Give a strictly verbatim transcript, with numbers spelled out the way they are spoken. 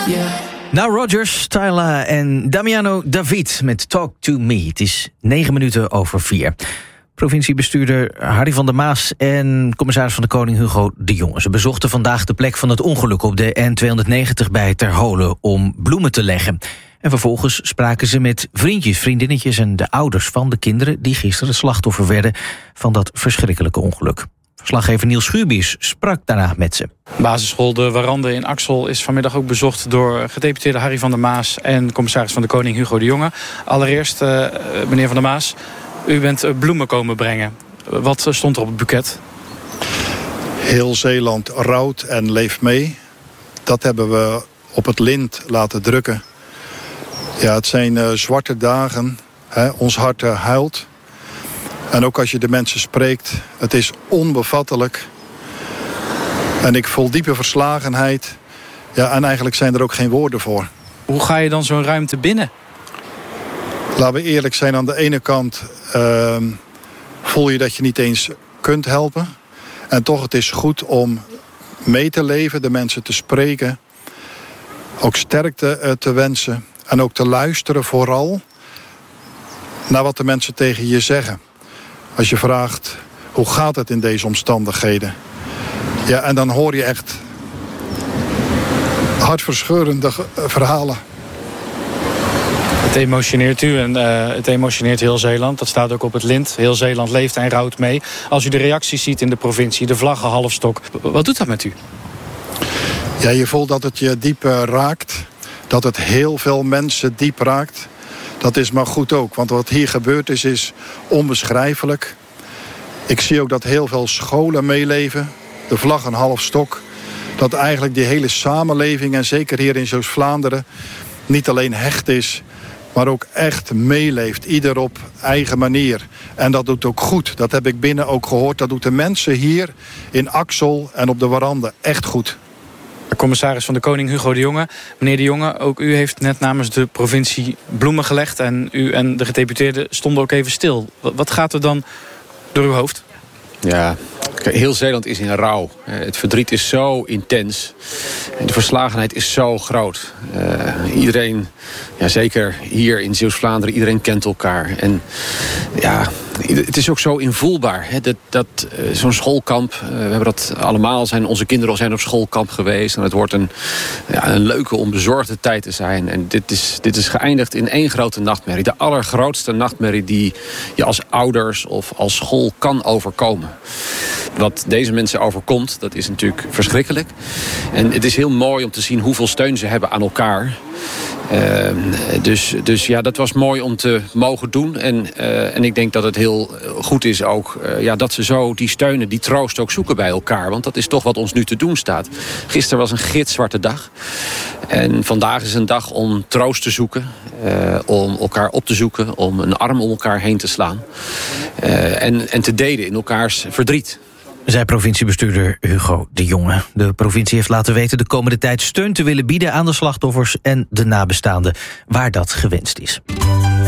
Nou, Rogers, Tyla en Damiano David met Talk to Me. Het is negen minuten over vier. Provinciebestuurder Harry van der Maas en commissaris van de Koning Hugo de Jonge. Ze bezochten vandaag de plek van het ongeluk op de N tweehonderdnegentig bij Terholen om bloemen te leggen. En vervolgens spraken ze met vriendjes, vriendinnetjes en de ouders van de kinderen die gisteren slachtoffer werden van dat verschrikkelijke ongeluk. Verslaggever Niels Schuurbies sprak daarna met ze. Basisschool De Warande in Axel is vanmiddag ook bezocht door gedeputeerde Harry van der Maas en commissaris van de Koning Hugo de Jonge. Allereerst, uh, meneer van der Maas, u bent bloemen komen brengen. Wat stond er op het boeket? Heel Zeeland rouwt en leeft mee. Dat hebben we op het lint laten drukken. Ja, het zijn uh, zwarte dagen. Hè? Ons hart uh, huilt. En ook als je de mensen spreekt, het is onbevattelijk. En ik voel diepe verslagenheid. Ja, en eigenlijk zijn er ook geen woorden voor. Hoe ga je dan zo'n ruimte binnen? Laten we eerlijk zijn, aan de ene kant uh, voel je dat je niet eens kunt helpen. En toch, het is goed om mee te leven, de mensen te spreken. Ook sterkte uh, te wensen. En ook te luisteren vooral naar wat de mensen tegen je zeggen. Als je vraagt, hoe gaat het in deze omstandigheden? Ja, en dan hoor je echt hartverscheurende verhalen. Het emotioneert u en uh, het emotioneert heel Zeeland. Dat staat ook op het lint. Heel Zeeland leeft en rouwt mee. Als u de reacties ziet in de provincie, de vlaggen halfstok. Wat doet dat met u? Ja, je voelt dat het je diep uh, raakt. Dat het heel veel mensen diep raakt. Dat is maar goed ook, want wat hier gebeurd is, is onbeschrijfelijk. Ik zie ook dat heel veel scholen meeleven. De vlag een half stok. Dat eigenlijk die hele samenleving, en zeker hier in Zeeuws-Vlaanderen, niet alleen hecht is, maar ook echt meeleeft. Ieder op eigen manier. En dat doet ook goed. Dat heb ik binnen ook gehoord. Dat doet de mensen hier in Axel en op de Warande echt goed. Commissaris van de Koning Hugo de Jonge. Meneer de Jonge, ook u heeft net namens de provincie bloemen gelegd. En u en de gedeputeerden stonden ook even stil. Wat gaat er dan door uw hoofd? Ja, heel Zeeland is in rouw. Het verdriet is zo intens. En de verslagenheid is zo groot. Uh, iedereen, ja, zeker hier in Zeeuws-Vlaanderen, iedereen kent elkaar. En ja, het is ook zo invoelbaar. Hè, dat, dat, uh, zo'n schoolkamp, uh, we hebben dat allemaal, zijn, onze kinderen zijn op schoolkamp geweest. En het wordt een, ja, een leuke, onbezorgde tijd te zijn. En dit is, dit is geëindigd in één grote nachtmerrie. De allergrootste nachtmerrie die je als ouders of als school kan overkomen. Wat deze mensen overkomt, dat is natuurlijk verschrikkelijk. En het is heel mooi om te zien hoeveel steun ze hebben aan elkaar. Uh, dus, dus ja, dat was mooi om te mogen doen. En, uh, en ik denk dat het heel goed is ook uh, ja, dat ze zo die steunen, die troost ook zoeken bij elkaar. Want dat is toch wat ons nu te doen staat. Gisteren was een gitzwarte dag. En vandaag is een dag om troost te zoeken. Uh, om elkaar op te zoeken. Om een arm om elkaar heen te slaan. Uh, en, en te delen in elkaars verdriet. Zei provinciebestuurder Hugo de Jonge. De provincie heeft laten weten de komende tijd steun te willen bieden aan de slachtoffers en de nabestaanden, waar dat gewenst is.